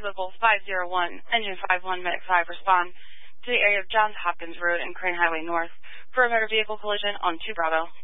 Local 501, Engine 51, Medic 5, respond to the area of Johns Hopkins Road and Crane Highway North for a motor vehicle collision on 2 Bravo.